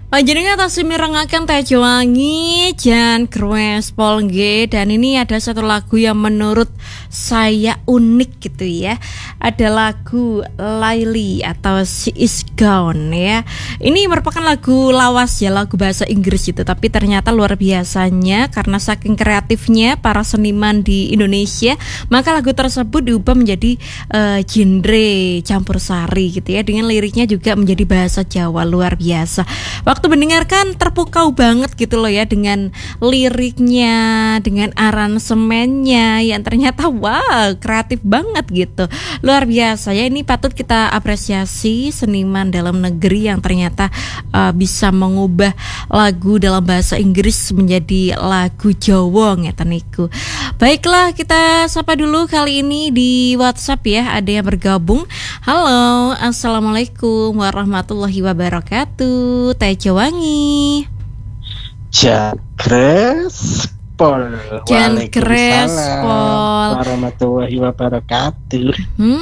Panjenengan tasih mirengaken Teh Joangi Jan Growes Polge, dan ini ada satu lagu yang menurut saya unik gitu ya. Ada lagu Laili atau She Is Gone ya. Ini merupakan lagu lawas ya, lagu bahasa Inggris gitu, tapi ternyata luar biasanya karena saking kreatifnya para seniman di Indonesia, maka lagu tersebut diubah menjadi genre campur sari gitu ya, dengan liriknya juga menjadi bahasa Jawa. Luar biasa. Waktu mendengarkan terpukau banget gitu loh ya, dengan liriknya, dengan aransemennya yang ternyata wow, kreatif banget gitu. Luar biasa ya, ini patut kita apresiasi seniman dalam negeri yang ternyata bisa mengubah lagu dalam bahasa Inggris menjadi lagu Jawa ngeten niku. Baiklah, kita sapa dulu kali ini di WhatsApp ya, ada yang bergabung. Halo, assalamualaikum warahmatullahi wabarakatuh. Teh Joangi Jan Growes Pol. Waalaikumsalam warahmatullahi wabarakatuh.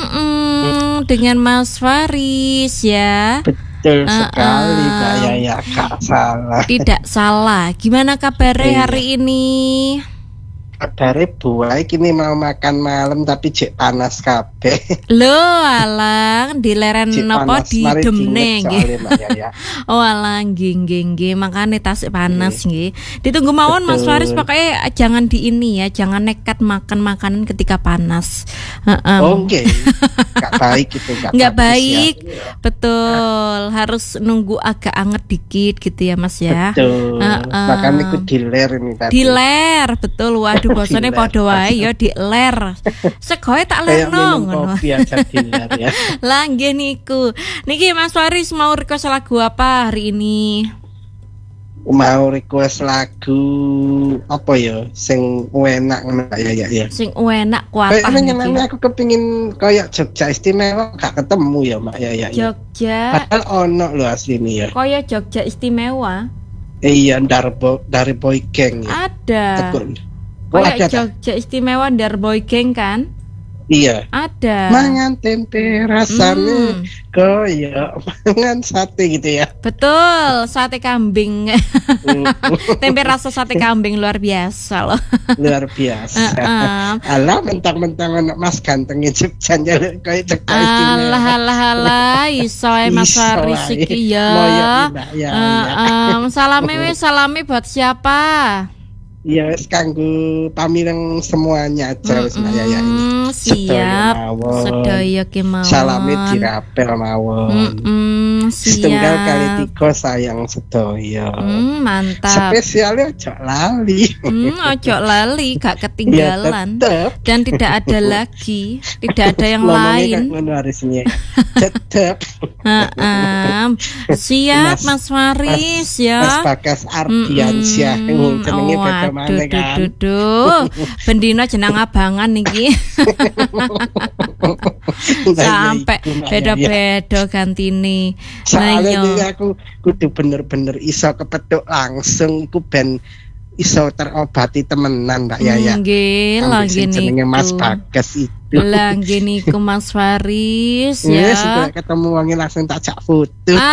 Dengan Mas Faris ya. Betul sekali Mbak Yaya, gak salah. Tidak salah. Gimana kabarnya hari ini? Kabare buai kini mau makan malam tapi cek panas kabeh. Loh alang di leren napa di Demne nggih. Oh alang nggih makane tasik panas nggih. Ditunggu mawon Mas Faris, pokoknya jangan di ini ya, jangan nekat makan makanan ketika panas. Oh nggih. Gak baik itu, gak baik. Ya. Betul, harus nunggu agak anget dikit gitu ya Mas ya. Betul. Makanya ikut diler ini tadi. Diler, betul. Waduh bosone padha wae ya diler. Segoe tak lerno ngono. Biasa diler ya. Lah nggih niku. Niki Mas Faris mau request lagu apa hari ini? Mau request lagu apa ya sing enak ngono ya. Sing enak kuatah niki. Aku kepengin kayak Jogja Istimewa, gak ketemu ya Mbak ya. Jogja. Padahal ono lho asline ya. Kaya Jogja Istimewa. Iya, dari Boy Gang ya. Ada. Kayak Jogja Istimewa dari Boy Gang kan? Iya. Ada. Mangan tempe rasanya koyo mangan sate gitu ya. Betul, sate kambing. Tempe rasa sate kambing luar biasa loh. Luar biasa. Alah mentang-mentang anak Mas gantengnya Jogja njaluk koyo Jogja Istimewa. Alah iso Mas Faris iki ya. Salame buat siapa? Iya, wis kanggo pamireng semuanya aja wis Mbak Yaya ini. Siap. Sedaya kemawon. Salame dirapel mawon. Siap. Setunggal kali 3 sayang sedaya. Mantap. Spesialnya ojo lali. Ojo lali, gak ketinggalan. Ya, dan tidak ada lagi, tidak ada yang lain. Ngono harusnya. Tetep. Siap Mas Faris ya. Mas Bagas Ardiansyah jenenge beda maneh kan. Bendino jeneng abangan niki. Sampai beda-beda gantine. Soalnya aku kudu bener-bener iso kepethuk langsung iku ben iso terobati temenan Mbak Yaya. Nggih, lha jenenge Mas Bagas itu. Lah nggih niku Mas Faris ya. Wis ketemu wong langsung tak jak foto.